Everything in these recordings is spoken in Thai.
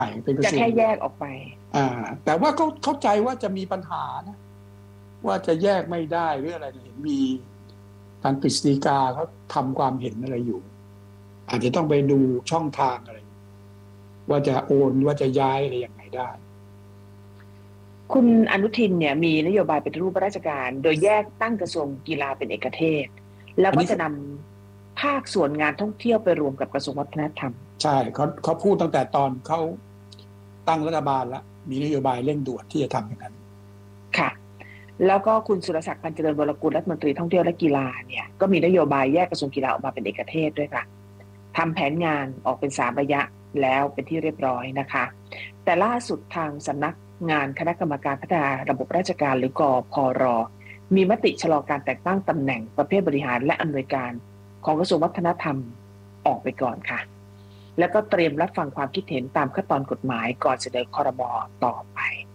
เป็นกระจะทรวงแค่แยกออกไปแต่ว่าเขาเข้าใจว่าจะมีปัญหานะว่าจะแยกไม่ได้หรืออะไรเห็นมีทางกฤษฎีกาเขาทำความเห็นอะไรอยู่อาจจะต้องไปดูช่องทางอะไรว่าจะโอนว่าจะย้ายอะไรยังไงได้คุณอนุทินเนี่ยมีนโยบายปฏิรูปราชการโดยแยกตั้งกระทรวงกีฬาเป็นเอกเทศแล้วก็จะนำภาคส่วนงานท่องเที่ยวไปรวมกับกระทรวงวัฒนธรรมใช่เขาพูดตั้งแต่ตอนเขาตั้งรัฐบาลแล้วมีนโยบายเร่งด่วนที่จะทำอย่างนั้นค่ะแล้วก็คุณสุรศักดิ์ พันเจริญวรกุลรัฐมนตรีท่องเที่ยวและกีฬาเนี่ยก็มีนโยบายแยกกระทรวงกีฬาออกมาเป็นเอกเทศด้วยค่ะทำแผนงานออกเป็น3ระยะแล้วเป็นที่เรียบร้อยนะคะแต่ล่าสุดทางสำนักงานคณะกรรมการพัฒนาระบบราชการหรือกพร.มีมติชะลอการแต่งตั้งตำแหน่งประเภทบริหารและอำนวยการของกระทรวงวัฒนธรรมออกไปก่อนค่ะแล้วก็เตรียมรับฟังความคิดเห็นตามขั้นตอนกฎหมายก่อนเสนอครม.ต่อไป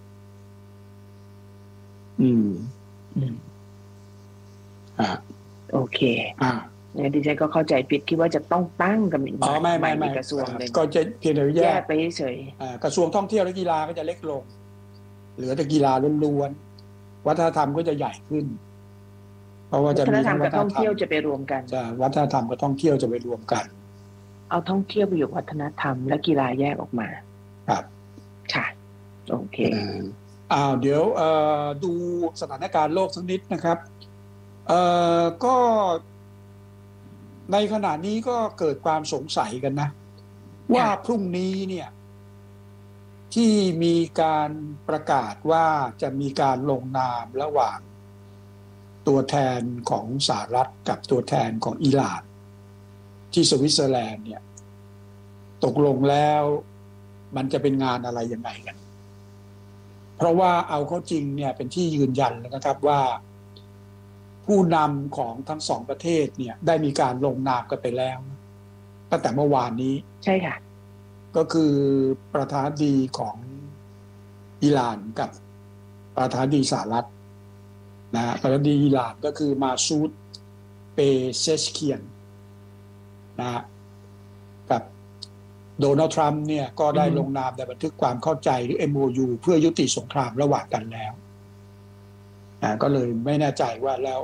โอเคเนี่ยดิฉันก็เข้าใจผิดคิดว่าจะต้องตั้งกันอีกไม่กระทรวงหนึ่งก็จะเพียงแต่แยกไปเฉยกระทรวงท่องเที่ยวและกีฬาก็จะเล็กลงเหลือแต่กีฬาล้วนๆวัฒนธรรมก็จะใหญ่ขึ้นเพราะว่าจะมีวัฒนธรรมกับท่องเที่ยวจะไปรวมกันวัฒนธรรมกับท่องเที่ยวจะไปรวมกันเอาท่องเที่ยวไปอยู่วัฒนธรรมและกีฬาแยกออกมาครับค่ะโอเคเดี๋ยวดูสถานการณ์โลกสักนิดนะครับก็ในขณะนี้ก็เกิดความสงสัยกันนะว่าพรุ่งนี้เนี่ยที่มีการประกาศว่าจะมีการลงนามระหว่างตัวแทนของสหรัฐกับตัวแทนของอิหร่านที่สวิตเซอร์แลนด์เนี่ยตกลงแล้วมันจะเป็นงานอะไรยังไงกันเพราะว่าเอาเข้าจริงเนี่ยเป็นที่ยืนยันแล้วนะครับว่าผู้นำของทั้งสองประเทศเนี่ยได้มีการลงนามกันไปแล้วตั้งแต่เมื่อวานนี้ใช่ค่ะก็คือประธานาธิบดีของอิหร่านกับประธานาธิบดีสหรัฐนะประธานาธิบดีอิหร่านก็คือมาซูดเปเซชเคียนนะกับโดนัลด์ทรัมป์เนี่ยก็ได้ลงนามในบันทึกความเข้าใจหรือ MOU เพื่อยุติสงครามระหว่างกันแล้วก็เลยไม่แน่ใจว่าแล้ว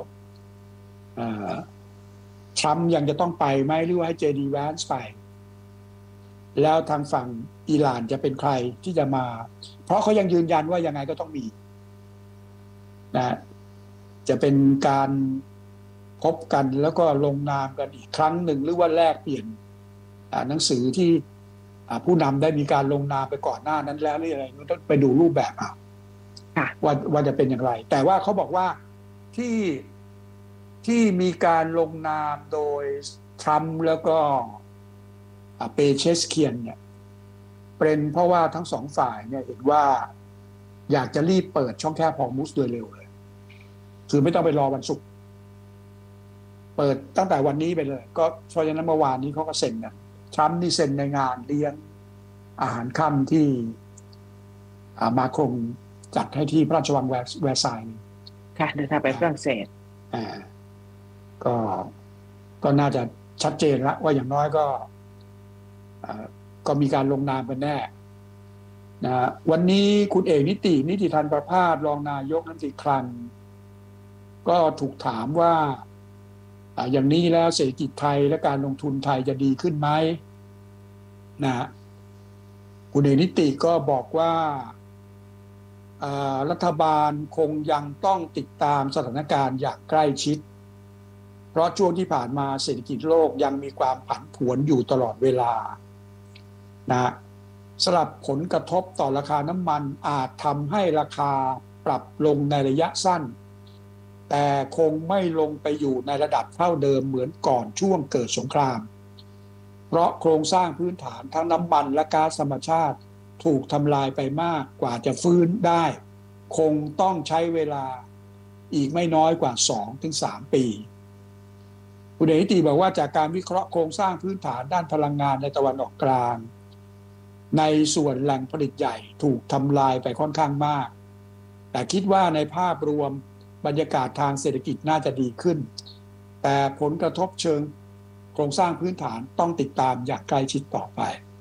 ทรัมป์ยังจะต้องไปไหมหรือว่าให้JD Vanceไปแล้วทางฝั่งอิหร่านจะเป็นใครที่จะมาเพราะเขายังยืนยันว่ายังไงก็ต้องมีนะจะเป็นการพบกันแล้วก็ลงนามกันอีกครั้งหนึ่งหรือว่าแลกเปลี่ยนหนังสือที่ผู้นำได้มีการลงนามไปก่อนหน้านั้นแล้วหรืออะไรต้องไปดูรูปแบบว่าจะเป็นอย่างไรแต่ว่าเขาบอกว่าที่มีการลงนามโดยทรัมป์แล้วก็เปเชสเคียนเนี่ยเป็นเพราะว่าทั้งสองฝ่ายเนี่ยเห็นว่าอยากจะรีบเปิดช่องแคบฮอร์มุซโดยเร็วเลยคือไม่ต้องไปรอวันศุกร์เปิดตั้งแต่วันนี้ไปเลยก็เพราะฉะนั้นเมื่อวานนี้เขาก็เซ็นกันทรัมป์นี่เซ็นในงานเลี้ยงอาหารค่ำที่มาคงจัดให้ที่พระราชวังแวร์ซายน์ค่ะเดินทางไปฝรั่งเศสก็น่าจะชัดเจนแล้วว่าอย่างน้อยก็มีการลงนามกันแน่นะวันนี้คุณเอกนิติธันประภาสรองนายกรัฐมนตรีคลังก็ถูกถามว่าอย่างนี้แล้วเศรษฐกิจไทยและการลงทุนไทยจะดีขึ้นไหมนะคุณเอกนิติก็บอกว่ารัฐบาลคงยังต้องติดตามสถานการณ์อย่างใกล้ชิดเพราะช่วงที่ผ่านมาเศรษฐกิจโลกยังมีความผันผวนอยู่ตลอดเวลานะสำหรับผลกระทบต่อราคาน้ำมันอาจทำให้ราคาปรับลงในระยะสั้นแต่คงไม่ลงไปอยู่ในระดับเท่าเดิมเหมือนก่อนช่วงเกิดสงครามเพราะโครงสร้างพื้นฐานทั้งน้ำมันและก๊าซธรรมชาติถูกทำลายไปมากกว่าจะฟื้นได้คงต้องใช้เวลาอีกไม่น้อยกว่า 2-3 ปีคุณเอกนิติบอกว่าจากการวิเคราะห์โครงสร้างพื้นฐานด้านพลังงานในตะวันออกกลางในส่วนแหล่งผลิตใหญ่ถูกทำลายไปค่อนข้างมากแต่คิดว่าในภาพรวมบรรยากาศทางเศรษฐกิจน่าจะดีขึ้นแต่ผลกระทบเชิงโครงสร้างพื้นฐานต้องติดตามอย่างใกล้ชิดต่อไป